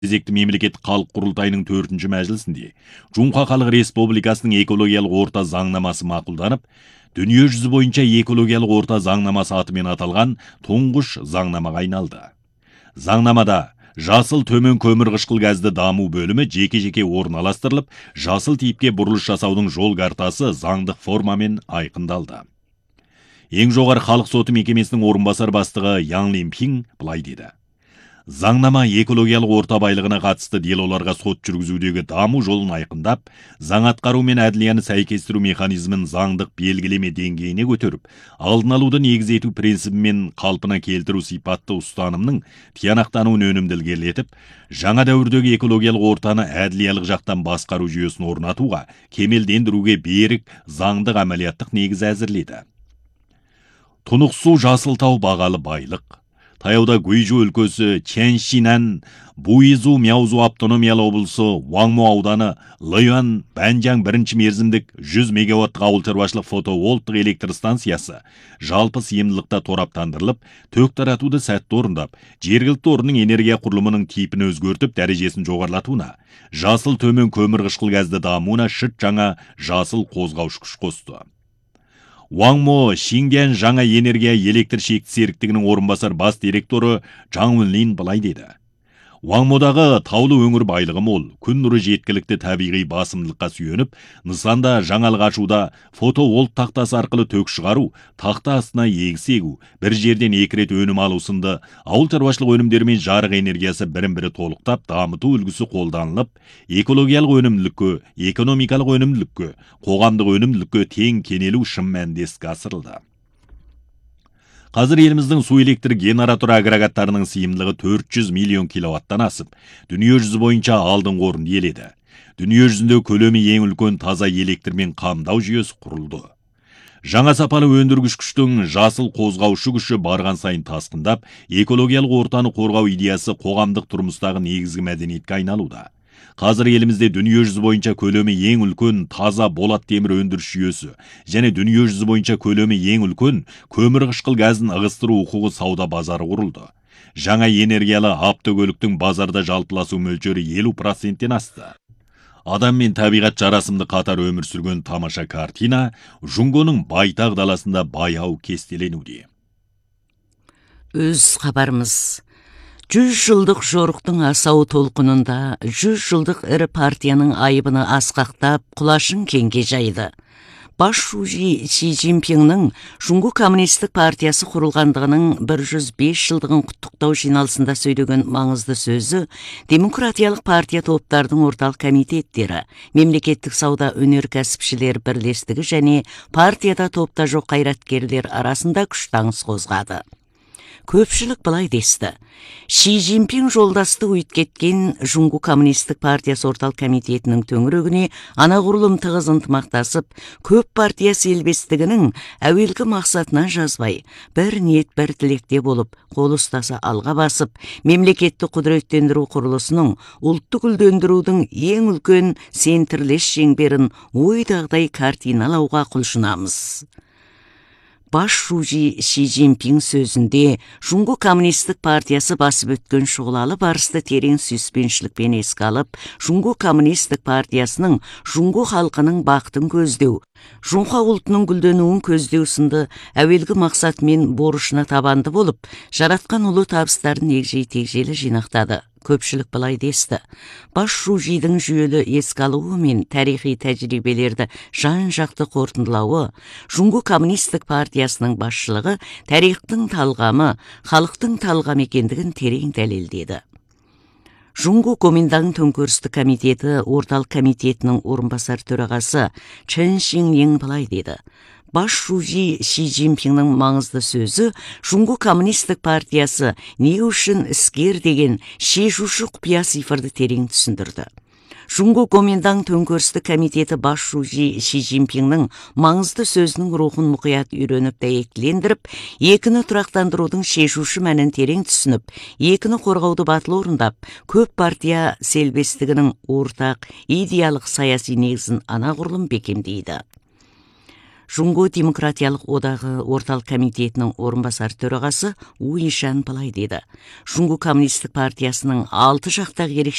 кезекті мемлекеттік халық құрылтайының 4-ші мәжілісінде Жоңқа Халық Республикасының экологиялық орта заңнамасы мақұлданып, дүние жүзі бойынша экологиялық орта заңнамасы атымен аталған тұңғыш заңнамаға айналды. Заңнамада жасыл төмен көмірқышқыл газды даму бөлімі жеке-жеке орналастырылып, жасыл типке бұрылыс жасаудың жол картасы заңдық формамен айқындалды. Ең жоғары халық соты мекемесінің орынбасар бастығы Ян Линпин былай деді: заңнама экологиялық орта байлығына қатысты делоларға сот жүргізудегі даму жолын айқындап, заң атқару мен әділияны сәйкестіру механизмін заңдық белгілеме деңгейіне көтеріп, алдын алуды негіз ету принцибімен қалпына келтіру сипатты ұстанымның тиянақтануын өнімділгерлетіп, жаңа дәуірдегі экологиялық ортаны әділиялық жақтан басқару жүйесін орнатуға, кемелдендіруге берік заңдық әмәлияттық негіз әзірледі. Тұнық су Жасылтау бағалы байлық. Таяуда Гуйжу өлкөсі Чэньшинан, Буизу Мяузу автономиялы облысы Ваңмо ауданы Лыян Бәнжаң бірінші мерзімдік 100 мегаваттық ауыл шаруашылық фотовольттық электр станциясы жалпы сыйымдылықта тораптандырылып, ток таратуды сәтті орындап, жергілікті орынның энергия құрылымының типін өзгертіп, дәрежесін жоғарылатуына, жасыл төмен көмірқышқыл газды дамуына шыт жаңа жасыл қозғаушы күш қосты. Ваңмо Шингян жаңа энергия электр шекті серіктігінің орынбасар бас директоры Чаң Үнлин былай деді: Ваңмодағы таулы өңір байлығы мол, күн нұры жеткілікті табиғи басымдылыққа сүйеніп, нысанда жаңалық ашуда фотовольт тақтасы арқылы ток шығару, тақта астына егіс егу, бір жерден екі рет өнім алу сынды ауыл шаруашылық өнімдері мен жарық энергиясы бірін-бірі толықтап дамыту үлгісі қолданылып, экологиялық өнімділікке, экономикалық өнімділікке, қоғамдық өнімділікке тең кенелу шын мәнінде іске асырылды. Қазір еліміздің су электр генератор агрегаттарының сыйымдылығы 400 миллион киловаттан асып, дүние жүзі бойынша алдыңғы орынды иеледі. Дүние жүзінде көлемі ең үлкен таза электрмен қамдау жүйесі құрылды. Жаңа сапалы өндіргіш күштің жасыл қозғаушы күші барған сайын тасқындап, экологиялық ортаны қорғау идеясы қоғамдық тұрмыстағы негізгі мәдениетке айналуда. Қазір елімізде дүние жүзі бойынша көлемі ең үлкен таза болат темір өндіріс жүйесі және дүние жүзі бойынша көлемі ең үлкен көмірқышқыл газын ығыстыру құқығы сауда базары құрылды. Жаңа энергиялы автокөліктің базарда жалпыласу мөлшері 50%-тен асты. Адам мен табиғат жарасымды қатар өмір сүрген тамаша картина Жұңгоның байтақ даласында баяу кестеленуде. Өз хабарымыз. 100 жылдық жорықтың асау толқынында 100 жылдық ірі партияның айыбыны асқақтап, құлашын кеңге жайды. Баш шужи Си Цзиньпиннің Жұңгу коммунистік партиясы құрылғандығының 105 жылдығын құттықтау жиналысында сөйлеген маңызды сөзі демократиялық партия топтардың орталық комитеттері, мемлекеттік сауда өнеркәсіпшілер бірлестігі және партияда топта жоқ қайраткерлер арасында күштаңыс қозғады. Көпшілік былай десті: Си Цзиньпин жолдасты өйткеткен Жұңгу коммунистік партиясы орталық комитетінің төңірегіне анағұрлым тығыз ынтымақтасып, көп партия селбестігінің әуелгі мақсатына жазбай, бір ниет бір тілекте болып, қол ұстаса алға басып, мемлекетті құдіреттендіру құрылысының, ұлтты гүлдендірудің ең үлкен сентірлес шеңберін ойдағдай картиналауға құлшынамыз. Баш шужи Си Цзиньпин сөзінде Жұңгу коммунистік партиясы басып өткен шұғылалы барысты терең сүйіспеншілікпен еске алып, Жұңгу коммунистік партиясының Жұңгу халқының бақытын көздеу, Жұңқа ұлтының гүлденуін көздеу сынды әуелгі мақсат мен борышына табанды болып, жаратқан ұлы табыстарын егжей-тегжейлі жинақтады. Көпшілік былай десті: Баш шужидің жүйелі еске алуы мен тарихи тәжірибелерді жан-жақты қорытындылауы, Жұңгу коммунистік партиясының басшылығы тарихтың талғамы, халықтың талғамы екендігін терең дәлелдеді. Жұңгу Коминдаң төңкерістік комитеті орталық комитетінің орынбасар төрағасы Чэн Шиннин былай деді: Баш шужи Си Цзиньпиннің маңызды сөзі Жұңгу коммунистік партиясы не үшін іскер деген шешуші құпия цифрды терең түсіндірді. Жұңгу Коминдаң төңкерістік комитеті баш шужи Си Цзиньпиннің маңызды сөзінің рухын мұқият үйреніп дәйектілендіріп, екіні тұрақтандырудың шешуші мәнін терең түсініп, екіні қорғауды батыл орындап, көп партия селбестігінің ортақ идеялық саяси негізін анағұрлым бекемдейді. Жунго демократиялық одағы орталық комитетінің орынбасар төрағасы У Ишан былай деді. Жунго коммунистік партиясының 6 жақтағы